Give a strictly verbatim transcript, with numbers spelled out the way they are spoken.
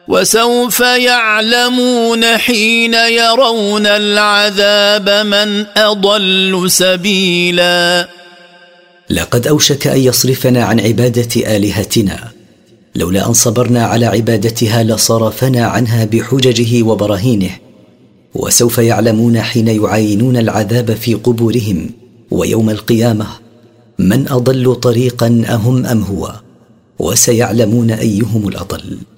وسوف يعلمون حين يرون العذاب من أضل سبيلا. لقد أوشك أن يصرفنا عن عبادة آلهتنا، لولا أن صبرنا على عبادتها لصرفنا عنها بحججه وبراهينه. وسوف يعلمون حين يعاينون العذاب في قبورهم ويوم القيامة من أضل طريقا أهم أم هو، وسيعلمون أيهم الأضل.